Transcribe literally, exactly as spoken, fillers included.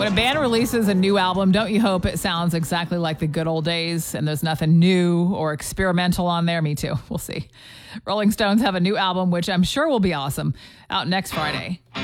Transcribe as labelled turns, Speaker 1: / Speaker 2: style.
Speaker 1: When a band releases a new album, don't you hope it sounds exactly like the good old days and there's nothing new or experimental on there? Me too. We'll see. Rolling Stones have a new album, which I'm sure will be awesome, out next Friday.